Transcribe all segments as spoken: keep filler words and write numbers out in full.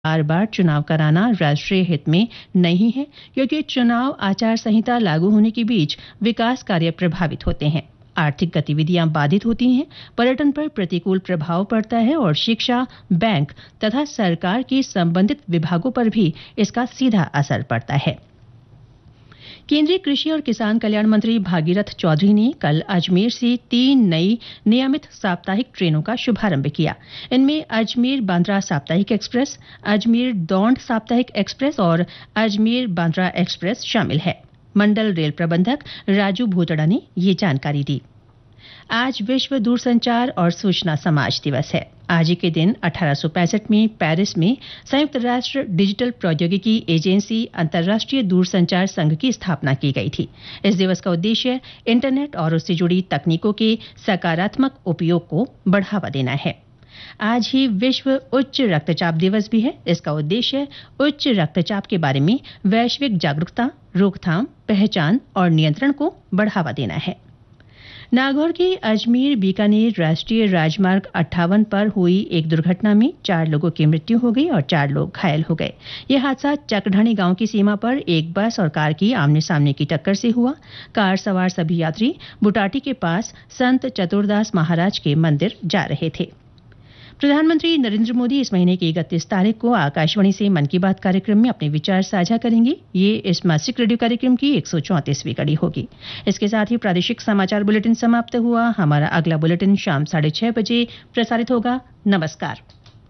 बार बार चुनाव कराना राष्ट्रीय हित में नहीं है, क्योंकि चुनाव आचार संहिता लागू होने के बीच विकास कार्य प्रभावित होते हैं, आर्थिक गतिविधियां बाधित होती हैं, पर्यटन पर प्रतिकूल प्रभाव पड़ता है और शिक्षा, बैंक तथा सरकार के संबंधित विभागों पर भी इसका सीधा असर पड़ता है। केंद्रीय कृषि और किसान कल्याण मंत्री भागीरथ चौधरी ने कल अजमेर से तीन नई नियमित साप्ताहिक ट्रेनों का शुभारंभ किया। इनमें अजमेर बांद्रा साप्ताहिक एक्सप्रेस, अजमेर दौंड साप्ताहिक एक्सप्रेस और अजमेर बांद्रा एक्सप्रेस शामिल है। मंडल रेल प्रबंधक राजू भूतड़ा ने ये जानकारी दी। आज विश्व दूरसंचार और सूचना समाज दिवस है। आज ही के दिन अठारह सौ पैंसठ में पेरिस में संयुक्त राष्ट्र डिजिटल प्रौद्योगिकी एजेंसी अंतर्राष्ट्रीय दूरसंचार संघ की स्थापना की गई थी। इस दिवस का उद्देश्य इंटरनेट और उससे जुड़ी तकनीकों के सकारात्मक उपयोग को बढ़ावा देना है। आज ही विश्व उच्च रक्तचाप दिवस भी है। इसका उद्देश्य उच्च रक्तचाप के बारे में वैश्विक जागरूकता, रोकथाम, पहचान और नियंत्रण को बढ़ावा देना है। नागौर के अजमेर बीकानेर राष्ट्रीय राजमार्ग अट्ठावन पर हुई एक दुर्घटना में चार लोगों की मृत्यु हो गई और चार लोग घायल हो गए। यह हादसा चकढाणी गांव की सीमा पर एक बस और कार की आमने सामने की टक्कर से हुआ। कार सवार सभी यात्री बुटाटी के पास संत चतुरदास महाराज के मंदिर जा रहे थे। प्रधानमंत्री नरेंद्र मोदी इस महीने की इकतीस तारीख को आकाशवाणी से मन की बात कार्यक्रम में अपने विचार साझा करेंगे। ये इस मासिक रेडियो कार्यक्रम की एक सौ चौंतीसवीं कड़ी होगी। इसके साथ ही प्रादेशिक समाचार बुलेटिन समाप्त हुआ। हमारा अगला बुलेटिन शाम साढ़े छह बजे प्रसारित होगा। नमस्कार।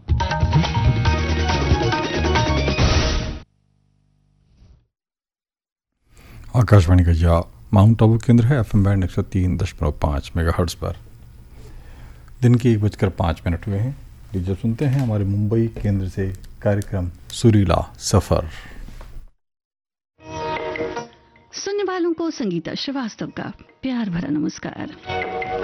आकाशवाणी का यह माउंट आबू केंद्र है। एफ एम बैंड एक सौ तीन दशमलव पाँच मेगा हर्ट्ज पर दिन के एक बजकर पाँच मिनट हुए हैं। लीजिए सुनते हैं हमारे मुंबई केंद्र से कार्यक्रम सुरीला सफर। सुनने वालों को संगीता श्रीवास्तव का प्यार भरा नमस्कार।